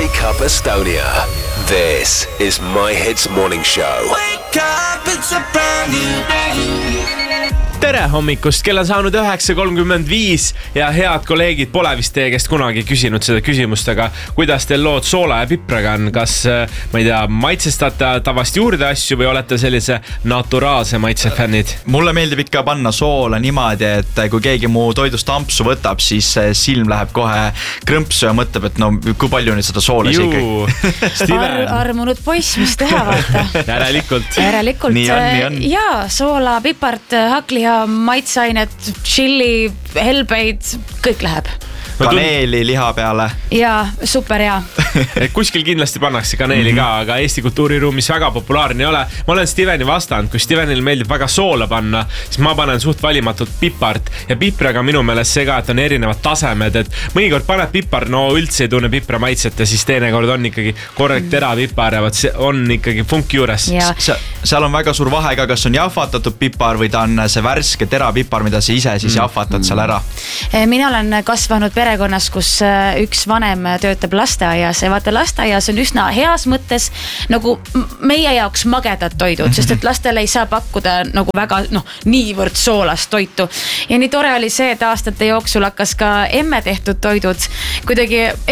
Wake Up Estonia. This is My Hits Morning Show. Wake up, it's a brand new day. Tere hommikust, kell on saanud 9.35 ja head kolleegid, pole vist teie käest kunagi küsinud seda küsimust, aga kuidas teil lood soola ja pipraga on? Kas, ma ei tea, maitsestate tavalist juurde asju või olete sellise naturaalse maitsefännid? Mulle meeldib ikka panna soola niimoodi, et kui keegi mu toidust ampsu võtab, siis silm läheb kohe krõmpsu ja mõtleb, et no kui palju nüüd seda soola Steven. Armunud poiss, mis teha, vaata. Järelikult. Nii on. Jaa, soola, pipart, hakliha, maitseainet, chili, helbeid, kõik läheb. Kaneeli liha peale. Jaa, super hea. Kuskil kindlasti pannakse kaneeli ka, aga Eesti kultuuriruumis väga populaarne ei ole. Ma olen Steveni vastand, kui Stevenil meeldib väga soola panna, siis ma panen suht valimatult pipart ja pipraga minu meelest see ka, et on erinevad tasemed, et mõnikord paned pipar, no üldse ei tunne pipra maitset ja siis teinekord on ikkagi korralik terapipar ja võt see on ikkagi funk juures. Seal on väga suur vahe ka, kas on jahvatatud pipar või ta on see värske terapipar, mida sa ise siis jahvatad seal ära. Mina olen kasvanud perekonnas, kus üks vanem töötab lasteaias ja vaata lasteaias on üsna heas mõttes nagu meie jaoks magedad toidud, sest et lastele ei saa pakkuda nagu väga niivõrd soolast toitu. Ja nii tore oli see, et aastate jooksul hakkas ka emme tehtud toidud kuidagi